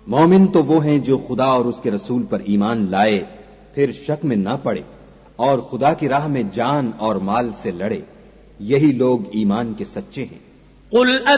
मोमिन तो वो हैं जो खुदा और उसके रसूल पर ईमान लाए, फिर शक में ना पड़े और खुदा की राह में जान और माल से लड़े, यही लोग ईमान के सच्चे हैं।